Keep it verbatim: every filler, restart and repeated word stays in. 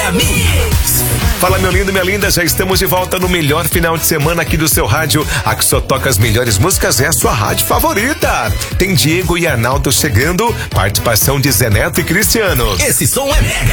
Mega Mix. Fala, meu lindo, minha linda, já estamos de volta no melhor final de semana aqui do seu rádio. A que só toca as melhores músicas é a sua rádio favorita. Tem Diego e Arnaldo chegando, participação de Zé Neto e Cristiano. Esse som é Mega.